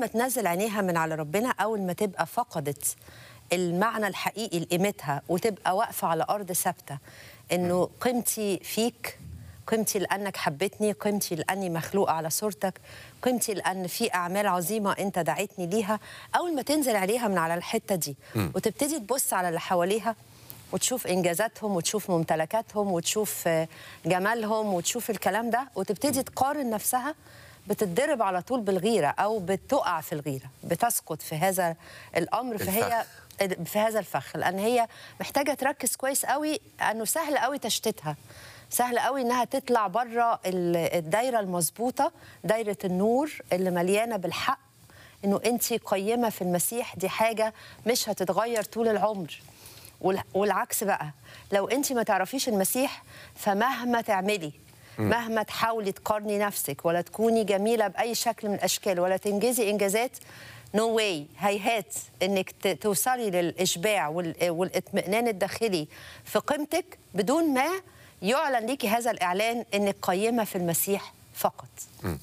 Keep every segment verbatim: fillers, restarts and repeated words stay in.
ما تنزل عينيها من على ربنا، أول ما تبقى فقدت المعنى الحقيقي لقيمتها وتبقى واقفة على أرض ثابتة، إنه قيمتي فيك، قيمتي لأنك حبيتني، قيمتي لأني مخلوقة على صورتك، قيمتي لأن في أعمال عظيمة أنت دعيتني ليها. أول ما تنزل عليها من على الحتة دي وتبتدي تبص على اللي حواليها وتشوف إنجازاتهم وتشوف ممتلكاتهم وتشوف جمالهم وتشوف الكلام ده، وتبتدي تقارن نفسها، بتتضرب على طول بالغيرة أو بتقع في الغيرة، بتسقط في هذا الأمر. فهي في هذا الفخ، لأن هي محتاجة تركز كويس قوي، أنه سهل قوي تشتتها، سهل قوي انها تطلع بره الدايره المظبوطه، دايره النور اللي مليانه بالحق، انه انت قيمه في المسيح. دي حاجه مش هتتغير طول العمر. والعكس بقى، لو انت ما تعرفيش المسيح، فمهما تعملي، مهما تحاولي تقارني نفسك ولا تكوني جميله باي شكل من الاشكال ولا تنجزي انجازات، نو no واي، هيهات انك توصلي للاشباع والاطمئنان الداخلي في قيمتك بدون ما يعلن ليكي هذا الإعلان إنك قيمة في المسيح فقط. م.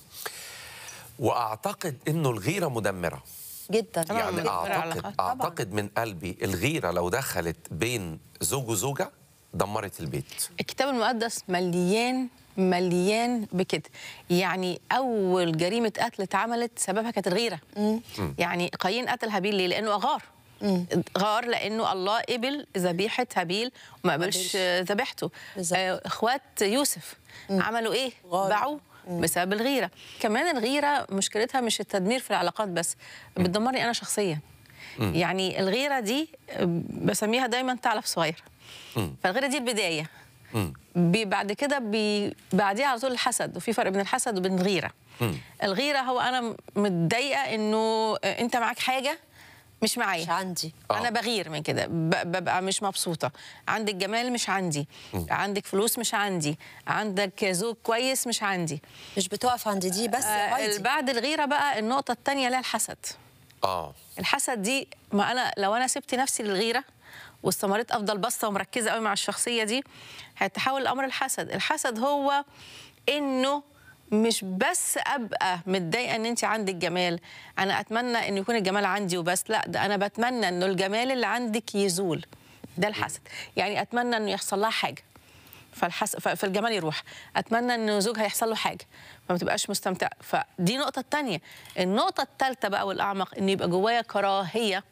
وأعتقد إنه الغيرة مدمرة جدا. يعني أعتقد, أعتقد من قلبي الغيرة لو دخلت بين زوج وزوجة دمرت البيت. الكتاب المقدس مليان مليان بكده. يعني أول جريمة قتل اتعملت سببها كانت الغيرة. م. يعني قايين قتل هابيل ليه؟ لأنه أغار. مم. غار لانه الله قبل ذبيحه هابيل وما قبلش ذبيحته. آه اخوات يوسف مم. عملوا ايه؟ باعوا بسبب الغيره. كمان الغيره مشكلتها مش التدمير في العلاقات بس، بتدمرني انا شخصيا. مم. يعني الغيره دي بسميها دايما ثعلب صغير. مم. فالغيره دي البدايه. مم. بعد كده بعديها على طول الحسد، وفي فرق بين الحسد وبين الغيره. مم. الغيره هو انا متضايقه انه انت معاك حاجه مش معايا، مش عندي، انا بغير من كده، ببقى مش مبسوطه. عندك جمال مش عندي، م. عندك فلوس مش عندي، عندك زوج كويس مش عندي. مش بتقف عند دي بس. آه بعد الغيره بقى النقطه الثانيه اللي هي الحسد. اه الحسد دي، ما انا لو انا سبت نفسي للغيره واستمريت افضل باصه ومركزه قوي مع الشخصيه دي، هيتحول الامر الحسد. الحسد هو انه مش بس ابقى متضايقه ان انت عندك جمال، انا اتمنى ان يكون الجمال عندي وبس، لا ده انا بتمنى انه الجمال اللي عندك يزول. ده الحسد. يعني اتمنى انه يحصل لها حاجه فالحس... فالجمال يروح، اتمنى انه زوجها يحصل له حاجه فما تبقاش مستمتعه. فدي نقطه الثانيه. النقطه الثالثه بقى والاعمق، ان يبقى جوايا كراهيه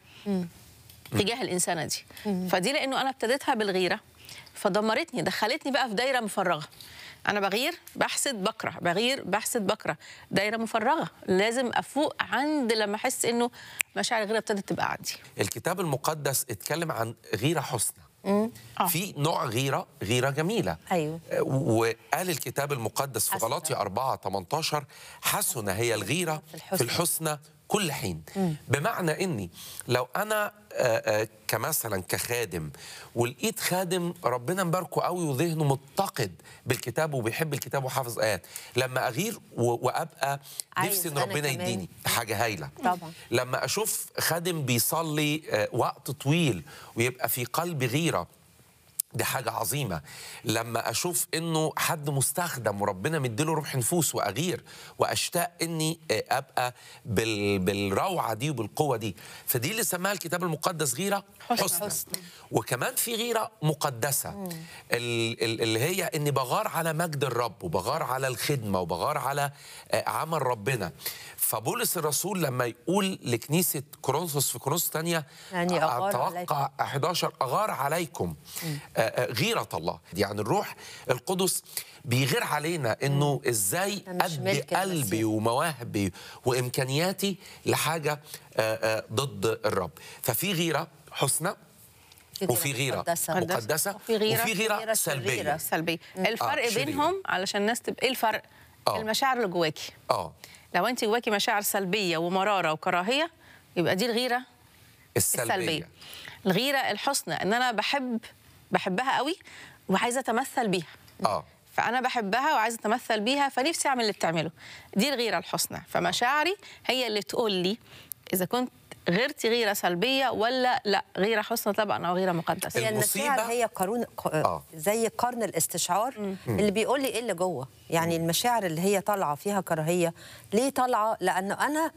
تجاه الانسانه دي. فدي لانه انا ابتديتها بالغيره فدمرتني، دخلتني بقى في دايره مفرغه. أنا بغير بحسد بكره، بغير بحسد بكره، دايرة مفرغة. لازم أفوق عند لما أحس إنه مشاعر الغيرة ابتدت تبقى عندي. الكتاب المقدس اتكلم عن غيرة حسنى. آه. في نوع غيرة غيرة جميلة. أيوه. وقال الكتاب المقدس في غلاطي أربعة ثمانية عشر حسنة هي الغيرة في الحسنى كل حين. مم. بمعنى اني لو انا كمثلا كخادم ولقيت خادم ربنا مباركه قوي وذهنه متقد بالكتاب وبيحب الكتاب وحافظ ايات، لما اغير وابقى نفسي ان ربنا يديني حاجه هايله. طبعا. لما اشوف خادم بيصلي وقت طويل ويبقى في قلبي غيره، دي حاجة عظيمة. لما أشوف إنه حد مستخدم وربنا مديله روح نفوس وأغير وأشتاق إني أبقى بال... بالروعة دي وبالقوة دي. فدي اللي سماها الكتاب المقدس غيرة حسنى. حسن. وكمان في غيرة مقدسة ال... اللي هي إني بغار على مجد الرب وبغار على الخدمة وبغار على عمل ربنا. فبولس الرسول لما يقول لكنيسة كورنثوس في كورنثوس الثانية يعني أتوقع أحد عشر أغار عليكم غيرة الله، يعني الروح القدس بيغير علينا انه ازاي ادي قلبي ومواهبي وامكانياتي لحاجه ضد الرب. ففي غيره حسنى وفي غيره مقدسه, مقدسة وفي غيره, وفي غيرة, غيرة سلبيه. سلبيه. الفرق آه بينهم علشان الناس تبقى ايه الفرق؟ آه. المشاعر اللي جواكي. اه لو انت جواكي مشاعر سلبيه ومراره وكراهيه يبقى دي الغيره السلبيه. السلبيه. الغيره الحسنى ان انا بحب بحبها قوي وعايزه اتمثل بيها. اه فانا بحبها وعايزه اتمثل بيها فنفسي اعمل اللي بتعمله. دي الغيره الحسنى. فمشاعري هي اللي تقول لي اذا كنت غيرتي غيره سلبيه ولا لا غيره حسنى طبعا او غيره مقدسه. هي المشاعر هي قارون آه. زي قرن الاستشعار م. اللي بيقول لي ايه اللي جوه. يعني المشاعر اللي هي طالعه فيها كراهيه ليه طالعه؟ لانه انا